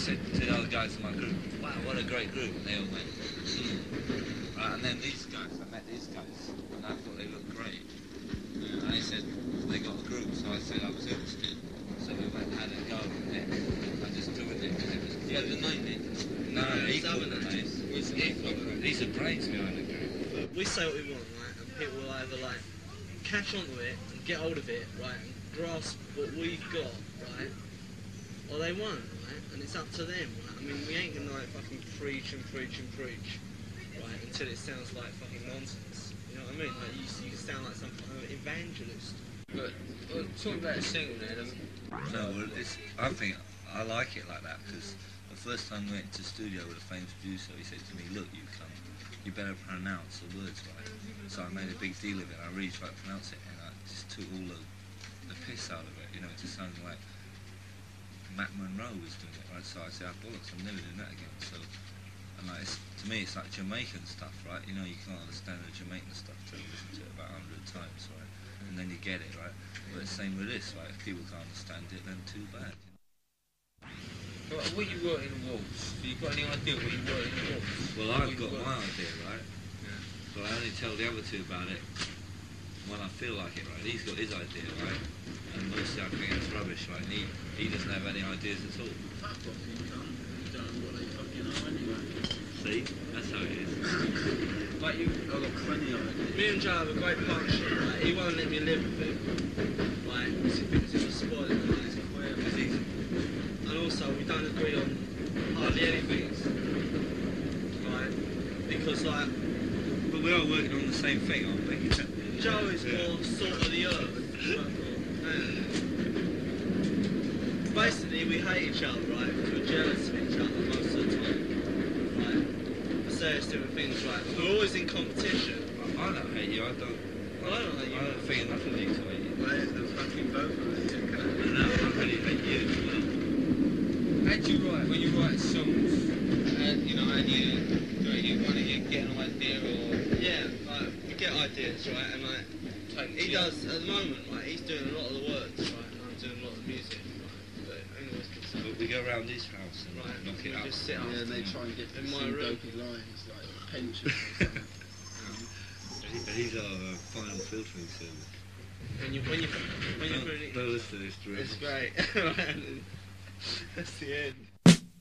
said to the other guys in my group, wow, what a great group. And they all went, Right, and then these guys, I met these guys, and I thought they looked great. And they said they got a group, so I said I was interested. So we went and had a go with it. I just joined it because it was You had the name then? No, he called the names. He's the brains behind the group. But we say what we want, right? And people will either like catch onto it and get hold of it, right? And grasp what we've got, right? Or they won't, right? And it's up to them, right? I mean, we ain't gonna like fucking preach and preach and preach, right? Until it sounds like fucking nonsense. You know what I mean? Like you sound like some kind of evangelist. But talking about singing then. No, well, I think I like it like that because the first time we went to the studio with a famous producer, he said to me, look, you better pronounce the words right. So I made a big deal of it. I really tried to pronounce it, and I just took all the piss out of it. You know, it just sounded like Matt Monroe was doing it, right? So I said, bollocks, I'm never doing that again. So, and like, to me, it's like Jamaican stuff, right? You know, you can't understand the Jamaican stuff till you listen to it about 100 times, right? And then you get it, right? But it's the same with this, right? If people can't understand it, then too bad. You know? What you wrote in the walls? Have you got any idea what you wrote in the walls? Well, I've got my idea, right? Yeah. But I only tell the other two about it when I feel like it, right? He's got his idea, right? And mostly I think it's rubbish, right? And he doesn't have any ideas at all. Fuck off, you cunt. You don't know what they fucking are anyway. See? That's how it is. Like I've got plenty of it. Me and Joe have a great partnership, right? He won't let me live with him, right? Because he thinks it was spoiled, right? Because he's... And also, we don't agree on hardly anything, right? Because, like... But we're all working on the same thing, aren't we? Joe is more salt of the earth. Basically, we hate each other, right? Because we're jealous of each other most of the time, right? For various different things, right? We're always in competition. I don't hate you, I don't... Well, I don't hate you. I don't think nothing of you to hate you. Well, the fucking both of us, okay? No, I really hate you as well. How do you write when you write songs? You know, and you want to get an idea or Yeah, like, we get ideas, right? And like, he does, at the moment, right, he's doing a lot of the words, right? And I'm doing a lot of the music, right? But anyways, But we go around his house and right, knock we it up. just sit up. Yeah, and they try and get In some my room. dopey lines, like pension or something. He's our final filtering service. And when you put it, Don't listen to this, it's great. That's the end.